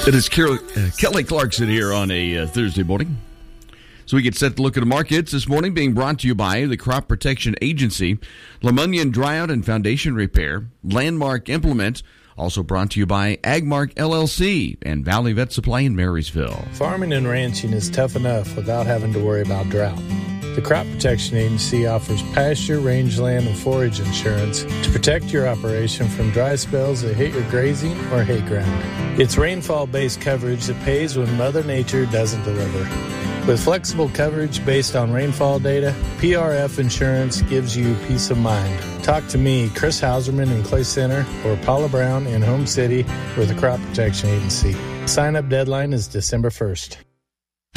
It is Kelly Clarkson here on a Thursday morning. So we get set to look at the markets this morning, being brought to you by the Crop Protection Agency, Lemunion Dryout and Foundation Repair, Landmark Implement, also brought to you by Agmark LLC and Valley Vet Supply in Marysville. Farming and ranching is tough enough without having to worry about drought. The Crop Protection Agency offers pasture, rangeland, and forage insurance to protect your operation from dry spells that hit your grazing or hay ground. It's rainfall-based coverage that pays when Mother Nature doesn't deliver. With flexible coverage based on rainfall data, PRF Insurance gives you peace of mind. Talk to me, Chris Hauserman in Clay Center, or Paula Brown in Home City with the Crop Protection Agency. Sign-up deadline is December 1st.